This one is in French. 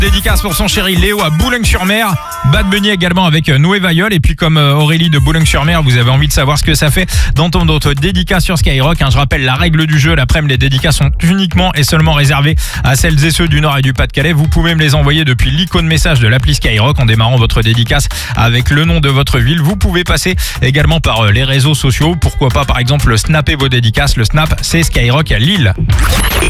Dédicace pour son chéri Léo à Boulogne-sur-Mer. Bad Bunny également avec Noé Vayol. Et puis comme Aurélie de Boulogne-sur-Mer, vous avez envie de savoir ce que ça fait d'entendre votre dédicace sur Skyrock. Je rappelle la règle du jeu. L'après-midi, les dédicaces sont uniquement et seulement réservées à celles et ceux du Nord et du Pas-de-Calais. Vous pouvez me les envoyer depuis l'icône message de l'appli Skyrock en démarrant votre dédicace avec le nom de votre ville. Vous pouvez passer également par les réseaux sociaux. Pourquoi pas par exemple snapper vos dédicaces. Le snap, c'est Skyrock à Lille.